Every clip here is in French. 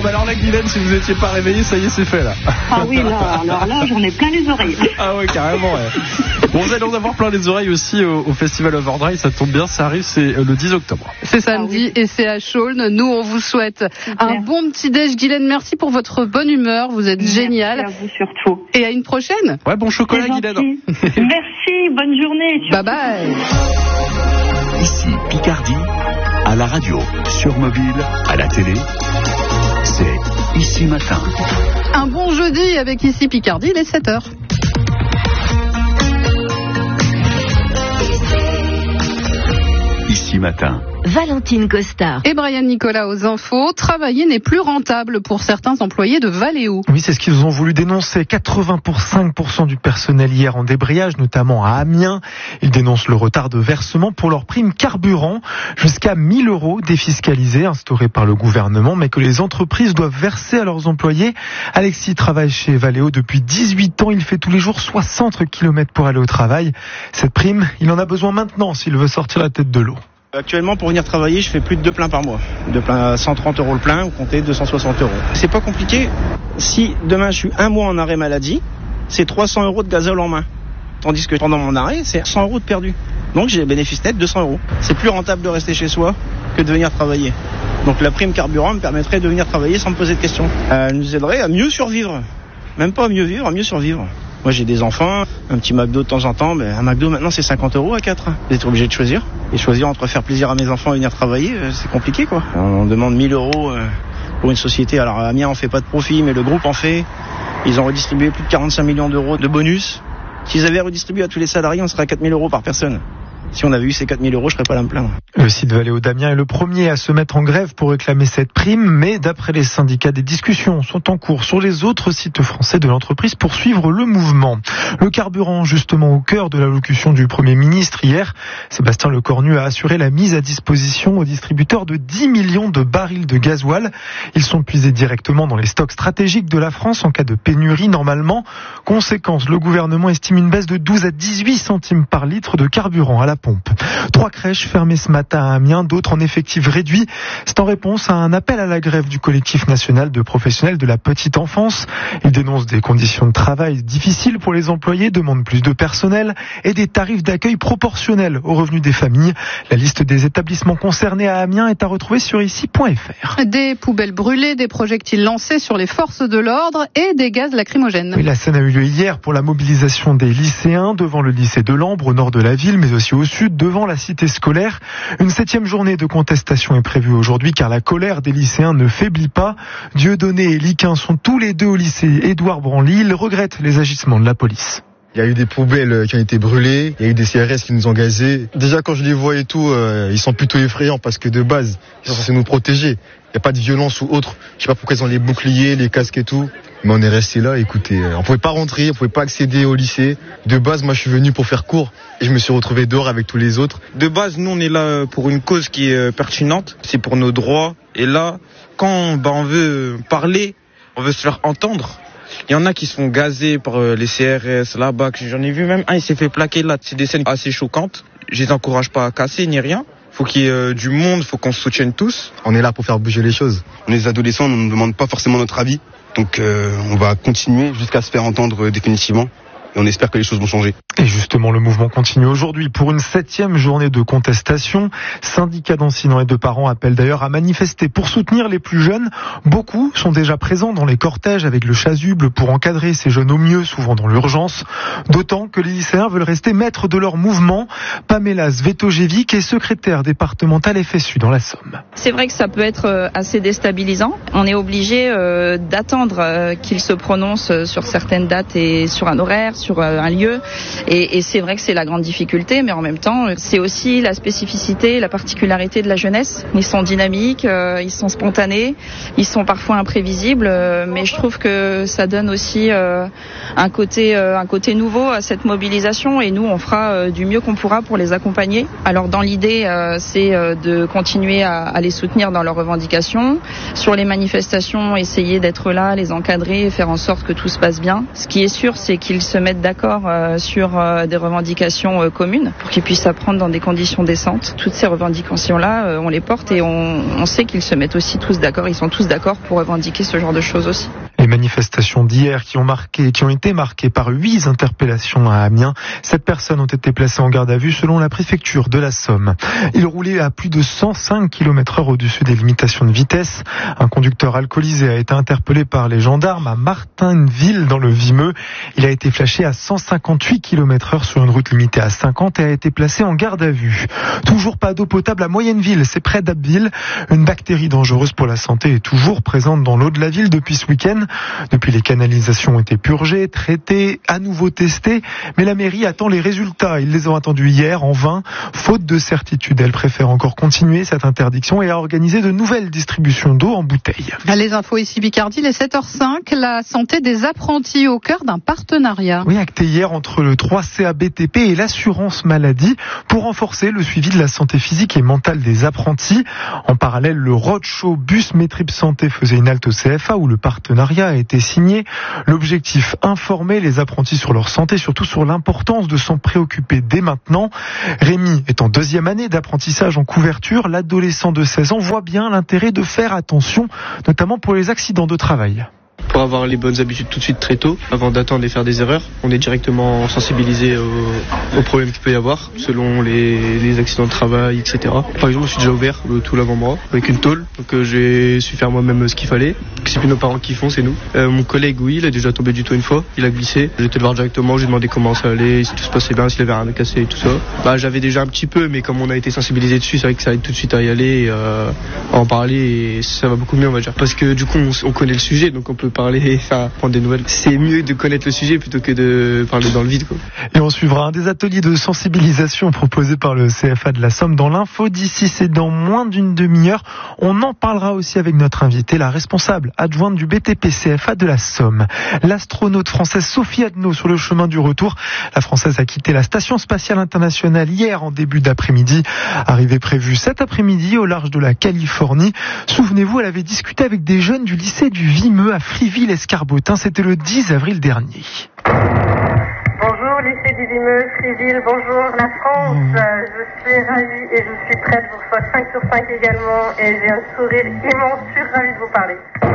bah alors là, Guylaine, si vous n'étiez pas réveillé, ça y est, c'est fait là. Ah oui, là, alors là, j'en ai plein les oreilles. Ah ouais, carrément, ouais. Bon, vous allez en avoir plein les oreilles aussi au Festival Overdrive, ça tombe bien, ça arrive, c'est le 10 octobre. C'est samedi et c'est à Chaulnes. Nous, on vous souhaite un bon petit déj. Guylaine, merci pour votre bonne humeur, vous êtes génial. Merci à vous surtout. Et à une prochaine. Ouais, bon chocolat, Guylaine. Merci, bonne journée. Bye bye. Ici Picardie, à la radio, sur mobile, à la télé, c'est Ici Matin. Un bon jeudi avec Ici Picardie, il est 7h. Ici Matin. Valentine Costa. Et Brian Nicolas aux infos. Travailler n'est plus rentable pour certains employés de Valeo. Oui, c'est ce qu'ils ont voulu dénoncer. 85% du personnel hier en débrayage, notamment à Amiens. Ils dénoncent le retard de versement pour leur prime carburant. Jusqu'à 1 000 € défiscalisés, instaurés par le gouvernement, mais que les entreprises doivent verser à leurs employés. Alexis travaille chez Valeo depuis 18 ans. Il fait tous les jours 60 km pour aller au travail. Cette prime, il en a besoin maintenant s'il veut sortir la tête de l'eau. Actuellement, pour venir travailler, je fais plus de 2 pleins par mois. 2 pleins à 130 € le plein, ou comptez 260 €. C'est pas compliqué. Si demain je suis un mois en arrêt maladie, c'est 300 € de gazole en main. Tandis que pendant mon arrêt, c'est 100 € de perdu. Donc j'ai bénéfice net 200 €. C'est plus rentable de rester chez soi que de venir travailler. Donc la prime carburant me permettrait de venir travailler sans me poser de questions. Elle nous aiderait à mieux survivre. Même pas à mieux vivre, à mieux survivre. Moi j'ai des enfants, un petit McDo de temps en temps, mais un McDo maintenant c'est 50 € à 4. Vous êtes obligé de choisir. Et choisir entre faire plaisir à mes enfants et venir travailler, c'est compliqué quoi. On demande 1 000 € pour une société. Alors à Amiens on fait pas de profit, mais le groupe en fait. Ils ont redistribué plus de 45 millions d'euros de bonus. S'ils avaient redistribué à tous les salariés, on serait à 4 000 € par personne. Si on avait eu ces 4 000 €, je serais pas là à me plaindre. Le site Valeo d'Amiens est le premier à se mettre en grève pour réclamer cette prime, mais d'après les syndicats, des discussions sont en cours sur les autres sites français de l'entreprise pour suivre le mouvement. Le carburant, justement au cœur de l'allocution du Premier ministre hier, Sébastien Lecornu a assuré la mise à disposition aux distributeurs de 10 millions de barils de gasoil. Ils sont puisés directement dans les stocks stratégiques de la France en cas de pénurie normalement. Conséquence, le gouvernement estime une baisse de 12 à 18 centimes par litre de carburant à la pompe. 3 crèches fermées ce matin à Amiens, d'autres en effectif réduit. C'est en réponse à un appel à la grève du collectif national de professionnels de la petite enfance. Ils dénoncent des conditions de travail difficiles pour les employés, demandent plus de personnel et des tarifs d'accueil proportionnels aux revenus des familles. La liste des établissements concernés à Amiens est à retrouver sur ici.fr. Des poubelles brûlées, des projectiles lancés sur les forces de l'ordre et des gaz lacrymogènes. Oui, la scène a eu lieu hier pour la mobilisation des lycéens devant le lycée de Lambre au nord de la ville, mais aussi au sud devant la cité scolaire. Une 7e journée de contestation est prévue aujourd'hui car la colère des lycéens ne faiblit pas. Dieudonné et Liquin sont tous les deux au lycée Édouard Branly. Ils regrettent les agissements de la police. Il y a eu des poubelles qui ont été brûlées, il y a eu des CRS qui nous ont gazés. Déjà quand je les vois et tout, ils sont plutôt effrayants parce que de base, ils sont censés nous protéger. Il n'y a pas de violence ou autre. Je sais pas pourquoi ils ont les boucliers, les casques et tout. Mais on est resté là, écoutez, on pouvait pas rentrer, on pouvait pas accéder au lycée. De base, moi je suis venu pour faire cours et je me suis retrouvé dehors avec tous les autres. De base, nous on est là pour une cause qui est pertinente, c'est pour nos droits. Et là, quand on veut parler, on veut se faire entendre. Il y en a qui se font gazer par les CRS là-bas, j'en ai vu même un, il s'est fait plaquer là. C'est des scènes assez choquantes. Je les encourage pas à casser ni rien. Faut qu'il y ait du monde, faut qu'on se soutienne tous. On est là pour faire bouger les choses. On est des adolescents, on ne nous demande pas forcément notre avis. Donc on va continuer jusqu'à se faire entendre définitivement. Et on espère que les choses vont changer. Et justement, le mouvement continue aujourd'hui pour une 7e journée de contestation. Syndicats d'enseignants et de parents appellent d'ailleurs à manifester pour soutenir les plus jeunes. Beaucoup sont déjà présents dans les cortèges avec le chasuble pour encadrer ces jeunes au mieux, souvent dans l'urgence. D'autant que les lycéens veulent rester maîtres de leur mouvement. Pamela Svetojevic est secrétaire départementale FSU dans la Somme. C'est vrai que ça peut être assez déstabilisant. On est obligé d'attendre qu'ils se prononcent sur certaines dates et sur un horaire, sur un lieu. Et c'est vrai que c'est la grande difficulté, mais en même temps, c'est aussi la spécificité, la particularité de la jeunesse. Ils sont dynamiques, ils sont spontanés, ils sont parfois imprévisibles, mais je trouve que ça donne aussi un côté nouveau à cette mobilisation, et nous, on fera du mieux qu'on pourra pour les accompagner. Alors dans l'idée, c'est de continuer à les soutenir dans leurs revendications. Sur les manifestations, essayer d'être là, les encadrer et faire en sorte que tout se passe bien. Ce qui est sûr, c'est qu'ils se mettent d'accord sur sur des revendications communes pour qu'ils puissent apprendre dans des conditions décentes. Toutes ces revendications-là, on les porte et on sait qu'ils se mettent aussi tous d'accord, ils sont tous d'accord pour revendiquer ce genre de choses aussi. Les manifestations d'hier qui ont été marquées par 8 interpellations à Amiens. 7 personnes ont été placées en garde à vue selon la préfecture de la Somme. Il roulait à plus de 105 km/h au-dessus des limitations de vitesse. Un conducteur alcoolisé a été interpellé par les gendarmes à Martinville dans le Vimeux. Il a été flashé à 158 km/h sur une route limitée à 50 et a été placé en garde à vue. Toujours pas d'eau potable à Moyenneville, c'est près d'Abbeville. Une bactérie dangereuse pour la santé est toujours présente dans l'eau de la ville depuis ce week-end. Depuis, les canalisations ont été purgées, traitées, à nouveau testées, mais la mairie attend les résultats. Ils les ont attendus hier en vain. Faute de certitude, elle préfère encore continuer cette interdiction et a organisé de nouvelles distributions d'eau en bouteilles. Les infos ici Picardie, les 7h05, la santé des apprentis au cœur d'un partenariat. Oui, acté hier entre le 3CA BTP et l'assurance maladie pour renforcer le suivi de la santé physique et mentale des apprentis. En parallèle, le roadshow Bus Métrip Santé faisait une halte au CFA où le partenariat a été signé. L'objectif, informer les apprentis sur leur santé, surtout sur l'importance de s'en préoccuper dès maintenant. Rémi est en 2e année d'apprentissage en couverture. L'adolescent de 16 ans voit bien l'intérêt de faire attention, notamment pour les accidents de travail. Pour avoir les bonnes habitudes tout de suite très tôt, avant d'attendre et faire des erreurs, on est directement sensibilisé aux problèmes qu'il peut y avoir, selon les accidents de travail, etc. Par exemple, je suis déjà ouvert tout l'avant-bras avec une tôle, donc j'ai su faire moi-même ce qu'il fallait. C'est plus nos parents qui font, c'est nous. Mon collègue, oui, il a déjà tombé du toit une fois, il a glissé. J'ai été le voir directement, j'ai demandé comment ça allait, si tout se passait bien, s'il avait rien à casser et tout ça. J'avais déjà un petit peu, mais comme on a été sensibilisé dessus, c'est vrai que ça aide tout de suite à y aller, à en parler, et ça va beaucoup mieux, on va dire. Parce que du coup, on connaît le sujet, donc on peut parler et prendre des nouvelles. C'est mieux de connaître le sujet plutôt que de parler dans le vide, quoi. Et on suivra un des ateliers de sensibilisation proposés par le CFA de la Somme dans l'info d'ici, c'est dans moins d'une demi-heure. On en parlera aussi avec notre invitée, la responsable adjointe du BTP CFA de la Somme. L'astronaute française Sophie Adno sur le chemin du retour. La Française a quitté la Station Spatiale Internationale hier en début d'après-midi. Arrivée prévue cet après-midi au large de la Californie. Souvenez-vous, elle avait discuté avec des jeunes du lycée du Vimeux à Friville-Escarbotin. C'était le 10 avril dernier. Bonjour lycée du Vimeux, Friville, bonjour la France. Je suis ravie et je suis prête pour faire 5 sur 5 également et j'ai un sourire immense, je suis ravie de vous parler.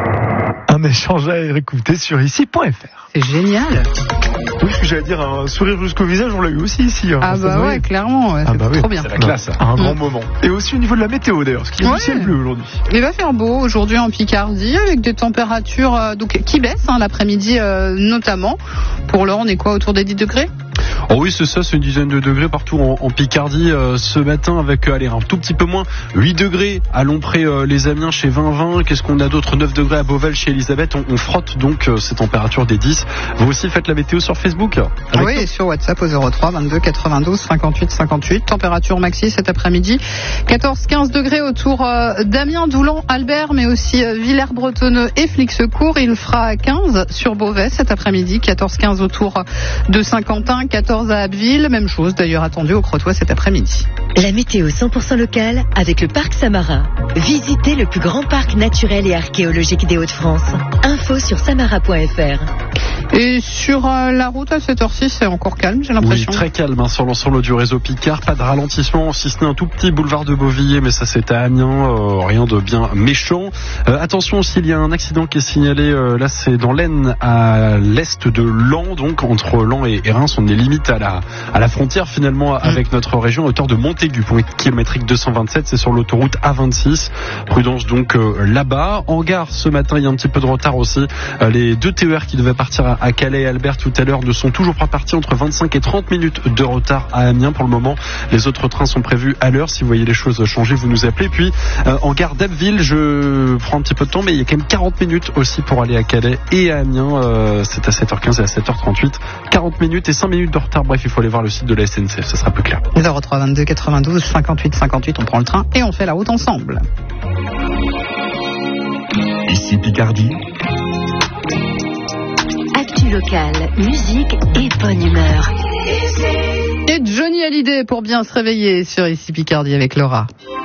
Un échange à écouter sur ici.fr. C'est génial. Oui, ce que j'allais dire, un sourire jusqu'au visage, on l'a eu aussi ici. Hein, ah bah ouais, clairement, ouais, c'est trop bien. C'est la classe. Un grand moment. Et aussi au niveau de la météo d'ailleurs, parce qu'il y a du ciel bleu aujourd'hui. Il va faire beau aujourd'hui en Picardie, avec des températures qui baissent l'après-midi notamment. Pour l'heure, on est quoi, autour des 10 degrés ? Oh oui, c'est ça, c'est une dizaine de degrés partout en Picardie ce matin avec un tout petit peu moins, 8 degrés à Lompré les Amiens chez 20-20. Qu'est-ce qu'on a d'autre? 9 degrés à Beauval chez Elisabeth. On frotte donc ces températures des 10. Vous aussi faites la météo sur Facebook? Oui, et sur WhatsApp au 03 22 92 58 58. Température maxi cet après-midi 14-15 degrés autour d'Amiens, Doulan, Albert, mais aussi Villers-Bretonneux et Flixecourt. Il fera 15 sur Beauvais cet après-midi, 14-15 autour de Saint-Quentin, 14 à Abbeville, même chose d'ailleurs attendu au Crotoy cet après-midi. La météo 100% locale avec le parc Samara. Visitez le plus grand parc naturel et archéologique des Hauts-de-France. Info sur samara.fr. Et sur la route à cette heure-ci, c'est encore calme, j'ai l'impression. Oui, très calme sur l'ensemble du réseau Picard. Pas de ralentissement, si ce n'est un tout petit boulevard de Beauvilliers, mais ça c'est à Amiens, rien de bien méchant. Attention aussi, il y a un accident qui est signalé, là c'est dans l'Aisne, à l'est de Laon, donc entre Laon et Reims. On est limite à la frontière finalement avec notre région, à hauteur de Montaigu, point kilométrique 227, c'est sur l'autoroute A26. Prudence donc là-bas. En gare ce matin, il y a un petit peu de retard aussi. Les 2 TER qui devaient partir à Calais et Albert tout à l'heure ne sont toujours pas partis, entre 25 et 30 minutes de retard à Amiens pour le moment. Les autres trains sont prévus à l'heure. Si vous voyez les choses changer, vous nous appelez. Puis en gare d'Abbeville, je prends un petit peu de temps, mais il y a quand même 40 minutes aussi pour aller à Calais et à Amiens. C'est à 7h15 et à 7h38. 40 minutes et 5 minutes de retard. Bref, il faut aller voir le site de la SNCF, ça sera plus clair. 03 22 92 58 58, on prend le train et on fait la route ensemble. Ici Picardie. Actu locale, musique et bonne humeur. Et Johnny Hallyday pour bien se réveiller sur Ici Picardie avec Laura.